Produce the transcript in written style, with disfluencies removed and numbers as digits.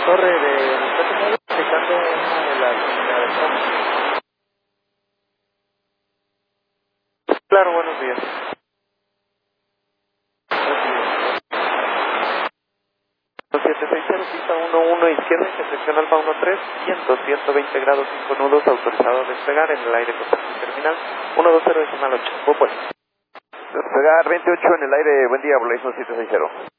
Torre de respeto medio, checando una de las unidades. Claro, buenos días. Buenos días. 760, pista 11 izquierda, intersección alfa 13, 120 grados 5 nudos, autorizado a despegar en el aire constante terminal 120 decimal 8. Despegar 28 en el aire, buen día, Blaze 760.